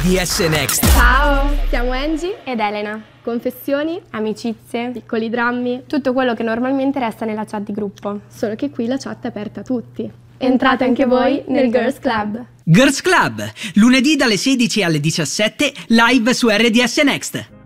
RDS Next. Ciao, siamo Angie ed Elena. Confessioni, Amicizie, piccoli drammi, tutto quello che normalmente resta nella chat di gruppo. solo che qui la chat è aperta a tutti. Entrate anche voi nel Girls Club. Girls Club, lunedì dalle 16 alle 17, live su RDS Next.